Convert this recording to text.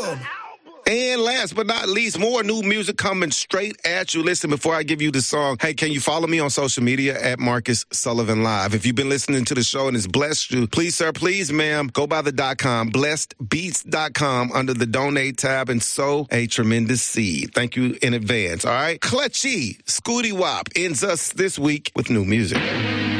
And last but not least, more new music coming straight at you. Listen, before I give you the song, hey, can you follow me on social media at Marcus Sullivan Live? If you've been listening to the show and it's blessed you, please, sir, please, ma'am, go by the .com, blessedbeats.com under the donate tab and sow a tremendous seed. Thank you in advance, all right? Clutchy, Scooty Wop ends us this week with new music.